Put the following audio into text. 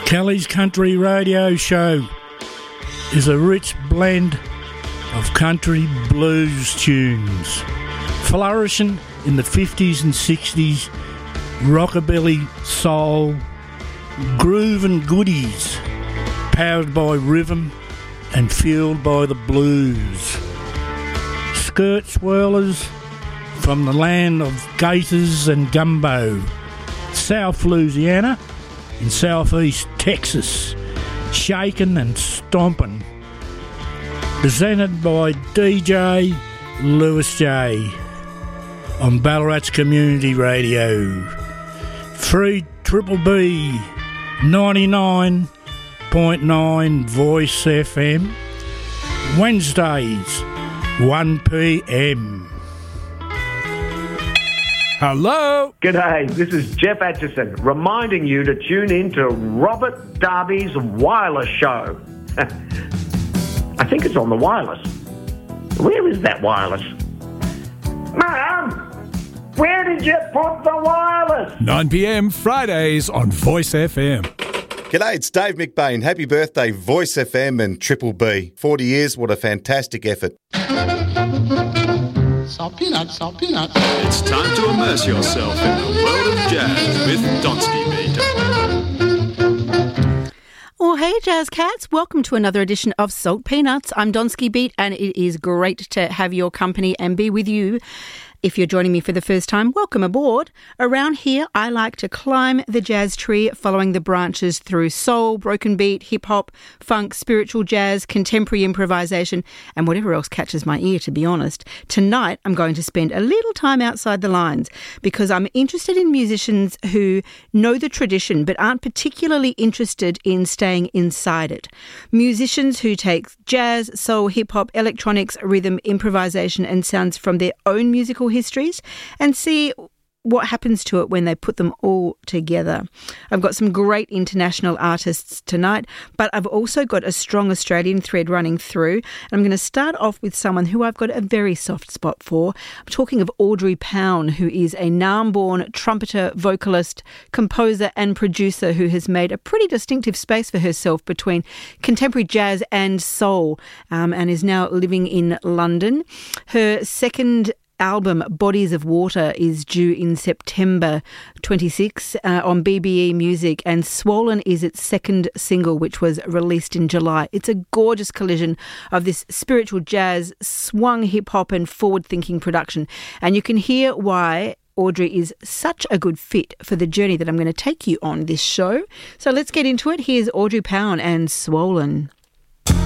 Kelly's Country Radio Show is a rich blend of country blues tunes, flourishing in the 50s and 60s, rockabilly, soul, groove and goodies, powered by rhythm and fueled by the blues. Skirt swirlers from the land of gators and gumbo, South Louisiana in southeast Texas, shaking and stomping. Presented by DJ Lewis J on Ballarat's Community Radio. Free Triple B 99.9 Voice FM. Wednesdays 1 p.m. Hello. G'day, this is Jeff Atchison reminding you to tune in to Robert Darby's Wireless Show. I think it's on the wireless. Where is that wireless? Mum, where did you put the wireless? 9 p.m. Fridays on Voice FM. G'day, it's Dave McBain. Happy birthday, Voice FM and Triple B. 40 years, what a fantastic effort. Salt peanuts, salt peanuts. It's time to immerse yourself in the world of jazz with Donsky Beat. Well, hey, Jazz Cats. Welcome to another edition of Salt Peanuts. I'm Donsky Beat, and it is great to have your company and be with you. If you're joining me for the first time, welcome aboard. Around here, I like to climb the jazz tree, following the branches through soul, broken beat, hip-hop, funk, spiritual jazz, contemporary improvisation, and whatever else catches my ear, to be honest. Tonight, I'm going to spend a little time outside the lines because I'm interested in musicians who know the tradition but aren't particularly interested in staying inside it. Musicians who take jazz, soul, hip-hop, electronics, rhythm, improvisation, and sounds from their own musical histories and see what happens to it when they put them all together. I've got some great international artists tonight, but I've also got a strong Australian thread running through. And I'm going to start off with someone who I've got a very soft spot for. I'm talking of Audrey Pound, who is a Naarm-born trumpeter, vocalist, composer and producer who has made a pretty distinctive space for herself between contemporary jazz and soul, and is now living in London. Her second album, Bodies of Water, is due in September 26 on BBE Music, and Swollen is its second single, which was released in July. It's a gorgeous collision of this spiritual jazz, swung hip-hop and forward-thinking production, and you can hear why Audrey is such a good fit for the journey that I'm going to take you on this show. So let's get into it. Here's Audrey Pound and Swollen.